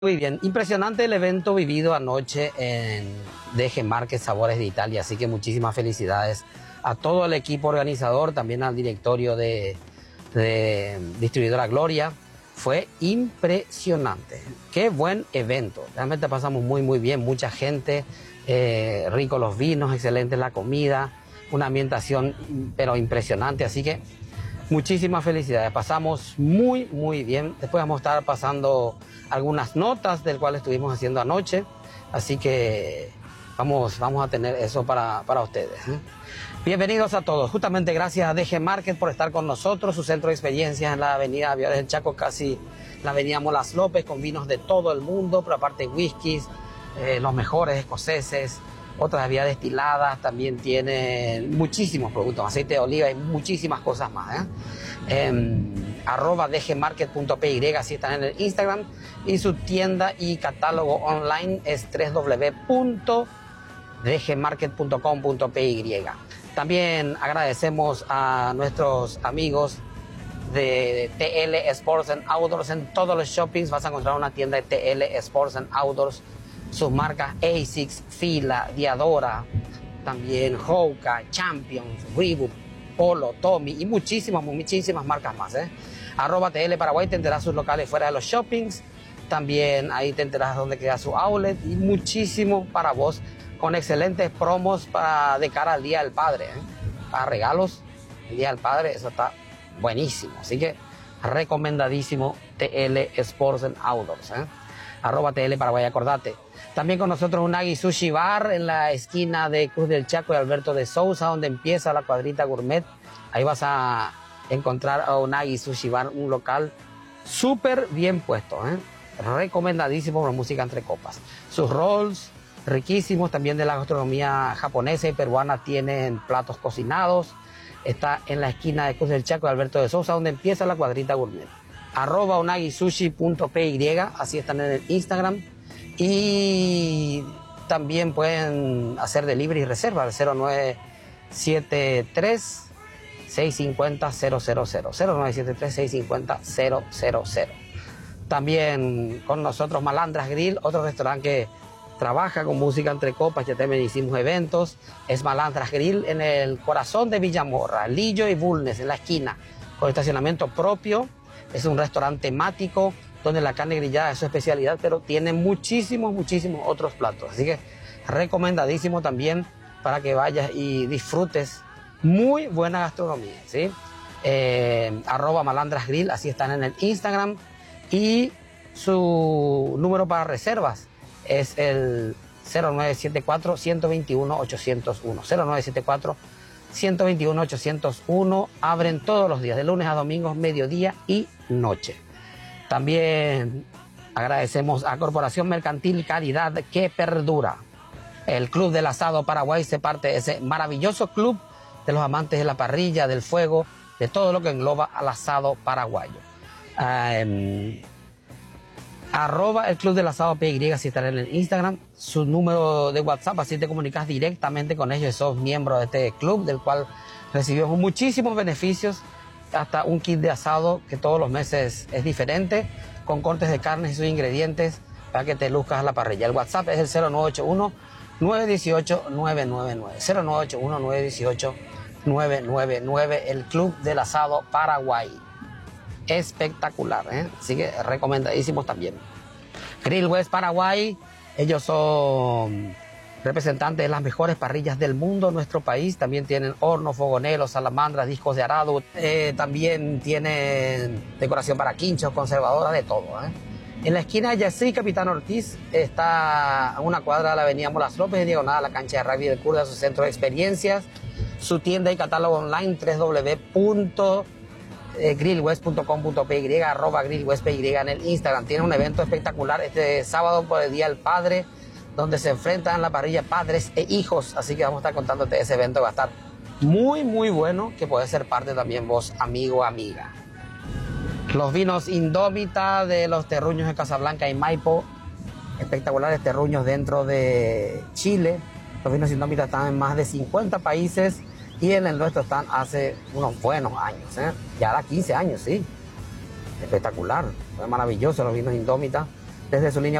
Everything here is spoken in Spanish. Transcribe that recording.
Muy bien, impresionante el evento vivido anoche en DG Márquez Sabores de Italia, así que muchísimas felicidades a todo el equipo organizador, también al directorio de Distribuidora Gloria. Fue impresionante, qué buen evento, realmente pasamos muy bien, mucha gente, ricos los vinos, excelente la comida, una ambientación pero impresionante, así que muchísimas felicidades, pasamos muy bien. Después vamos a estar pasando algunas notas del cual estuvimos haciendo anoche, así que vamos a tener eso para ustedes. Bienvenidos a todos, justamente gracias a DG Market por estar con nosotros, su centro de experiencias en la avenida Aviadores del Chaco, casi la avenida Molas López, con vinos de todo el mundo, pero aparte whiskies, los mejores escoceses, otras bebidas destiladas, también tienen muchísimos productos, aceite de oliva y muchísimas cosas más. @dgmarket.py, así están en el Instagram, y su tienda y catálogo online es www.dgmarket.com.py. También agradecemos a nuestros amigos de TL Sports and Outdoors. En todos los shoppings vas a encontrar una tienda de TL Sports and Outdoors. Sus marcas ASICS, Fila, Diadora, también Hoka, Champions, Reebok, Polo, Tommy y muchísimas marcas más. @TL Paraguay te enterás sus locales fuera de los shoppings. También ahí te enterás dónde queda su outlet y muchísimo para vos, con excelentes promos de cara al Día del Padre. Para regalos, el Día del Padre, eso está buenísimo. Así que recomendadísimo TL Sports and Outdoors. @TL Paraguay, acordate. También con nosotros Unagi Sushi Bar en la esquina de Cruz del Chaco y Alberto de Sousa, donde empieza la cuadrita gourmet. Ahí vas a encontrar a Unagi Sushi Bar, un local súper bien puesto. Recomendadísimo por música entre copas. Sus rolls riquísimos, también de la gastronomía japonesa y peruana, tienen platos cocinados. Está en la esquina de Cruz del Chaco y Alberto de Sousa, donde empieza la cuadrita gourmet. @unagisushi.py, así están en el Instagram. Y también pueden hacer delivery y reserva al 0973 650 000, 0973 650 000. También con nosotros Malandras Grill, otro restaurante que trabaja con música entre copas, ya también hicimos eventos. Es Malandras Grill en el corazón de Villamorra, Lillo y Bulnes, en la esquina, con estacionamiento propio. Es un restaurante temático donde la carne grillada es su especialidad, pero tiene muchísimos otros platos. Así que recomendadísimo también para que vayas y disfrutes muy buena gastronomía, ¿sí? @Malandras Grill, así están en el Instagram. Y su número para reservas es el 0974 121 801. 0974 121 801. Abren todos los días, de lunes a domingos, mediodía y noche. También agradecemos a Corporación Mercantil Caridad que Perdura. El Club del Asado Paraguay se parte de ese maravilloso club de los amantes de la parrilla, del fuego, de todo lo que engloba al asado paraguayo. @el Club del Asado PY, si están en el Instagram, su número de WhatsApp, así te comunicas directamente con ellos, sos miembro de este club, del cual recibimos muchísimos beneficios, hasta un kit de asado que todos los meses es diferente, con cortes de carnes y sus ingredientes para que te luzcas a la parrilla. El WhatsApp es el 0981 918 999, 0981 918 999, el Club del Asado Paraguay. Espectacular, así que recomendadísimos también. Grill West Paraguay, ellos son representantes de las mejores parrillas del mundo en nuestro país. También tienen hornos, fogoneros, salamandras, discos de arado. También tienen decoración para quinchos, conservadoras, de todo. En la esquina de Yací, Capitán Ortiz, está a una cuadra de la avenida Molas López, diagonal a la cancha de rugby del Curda, su centro de experiencias. Su tienda y catálogo online, www.grillwest.com.py, @grillwestpy en el Instagram. Tiene un evento espectacular este sábado por el Día del Padre, donde se enfrentan en la parrilla padres e hijos. Así que vamos a estar contándote ese evento, va a estar muy bueno, que puede ser parte también vos, amigo o amiga. Los vinos Indómita de los terruños de Casablanca y Maipo, espectaculares terruños dentro de Chile. Los vinos Indómita están en más de 50 países y en el nuestro están hace unos buenos años, ya da 15 años, sí. Espectacular, fue maravilloso los vinos Indómita. desde su línea